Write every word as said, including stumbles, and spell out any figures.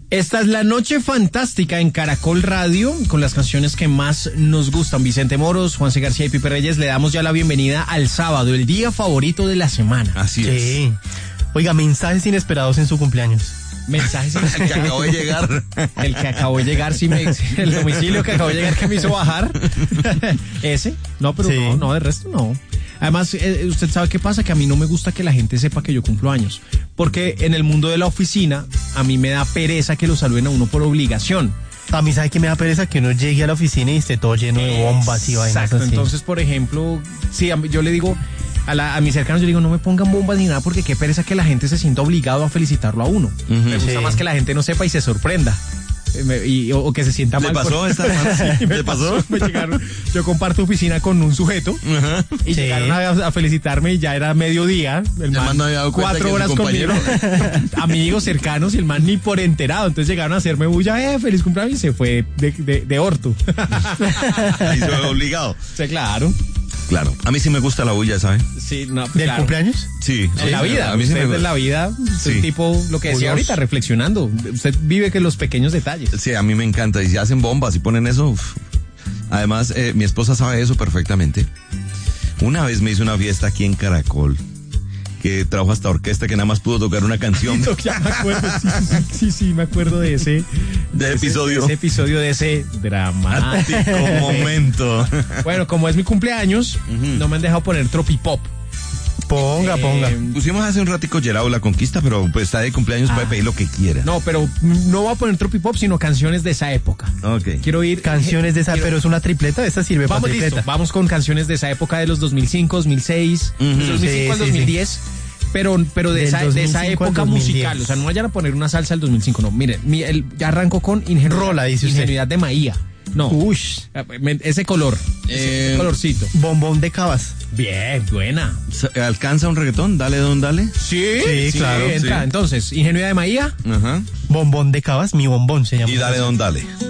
Esta es la noche fantástica en Caracol Radio con las canciones que más nos gustan. Vicente Moros, Juanse García y Pipe Reyes, le damos ya la bienvenida al sábado, el día favorito de la semana. Así Sí. es. Oiga, mensajes inesperados en su cumpleaños. Mensajes El que acabó de llegar. El que acabó de llegar, sí me, el domicilio que acabó de llegar que me hizo bajar. Ese, no, pero Sí. no, no, de resto no. Además, eh, usted sabe qué pasa, que a mí no me gusta que la gente sepa que yo cumplo años, porque en el mundo de la oficina a mí me da pereza que lo saluden a uno por obligación. A mí, ¿sabe qué me da pereza? Que uno llegue a la oficina y esté todo lleno de bombas y vainas Exacto, así. entonces, por ejemplo, sí, a mí- yo le digo a, la, a mis cercanos, yo le digo, no me pongan bombas ni nada, porque qué pereza que la gente se sienta obligado a felicitarlo a uno. Me gusta Sí. más que la gente no sepa y se sorprenda. Eh, me- y- o, o que se sienta ¿Le mal. pasó por- esta semana? Sí, me ¿Le pasó? Me llegaron, yo comparto oficina con un sujeto Ajá. y Sí. llegaron a, a felicitarme y ya era mediodía. El El man no había dado cuenta cuatro que horas su conmigo, amigos cercanos y el man ni por enterado. Entonces llegaron a hacerme bulla, eh, feliz cumpleaños, y se fue de, de, de orto. Ahí se ve obligado. Sí, claro. Claro. A mí sí me gusta la bulla, ¿sabe? Sí, no, ¿Del claro. cumpleaños? Sí. En sí, la vida, A mí sí usted me en la gusta. vida, usted Sí. tipo, lo que decía Curioso. ahorita, reflexionando. Usted vive que los pequeños detalles. Sí, a mí me encanta. Y si hacen bombas y ponen eso. Uf. Además, eh, mi esposa sabe eso perfectamente. Una vez me hizo una fiesta aquí en Caracol, que trajo hasta orquesta que nada más pudo tocar una canción. Ya me acuerdo, sí, sí, sí, sí, sí, me acuerdo de ese, De ese- episodio. ese episodio de ese dramático. Mático momento. Bueno, como es mi cumpleaños, no me han dejado poner tropipop. Ponga, Eh, ponga. Pusimos hace un ratico Gerao La Conquista, pero pues está de cumpleaños, puede pedir lo que quiera. No, pero no voy a poner tropipop, sino canciones de esa época. Ok. Quiero ir... Canciones de esa, quiero- pero es una tripleta, esta sirve para Vamos, tripleta. listo, vamos con canciones de esa época de los dos mil cinco, dos mil seis, Ujú. dos mil cinco al Sí, sí, dos mil diez, pero, pero de, Del esa, de esa dos mil cinco al época dos mil diez. musical. O sea, no vayan a poner una salsa del dos mil cinco, no. Miren, mi- el- ya arrancó con ingenuidad, Rola, dice usted. ingenuidad de Maía. No, Ush. ese color, ese Eh, colorcito. Bombón de Cabas. Bien, buena. ¿Alcanza un reggaetón? Dale, don, dale. Sí, Sí, claro, entra. sí. Entonces, ingenuidad de Maía. Ajá. Bombón de Cabas, mi bombón se llama. Y dale, don, dale.